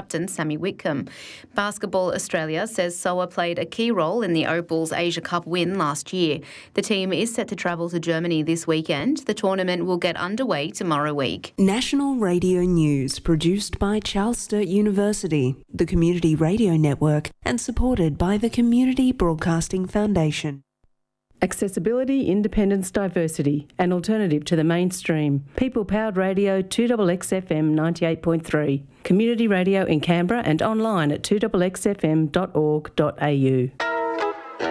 captain Sammy Whitcomb. Basketball Australia says SOA played a key role in the Opals Asia Cup win last year. The team is set to travel to Germany this weekend. The tournament will get underway tomorrow week. National Radio News, produced by Charles Sturt University, the Community Radio Network, and supported by the Community Broadcasting Foundation. Accessibility, independence, diversity, an alternative to the mainstream. People-powered radio 2XXFM 98.3. Community radio in Canberra and online at 2XXFM.org.au.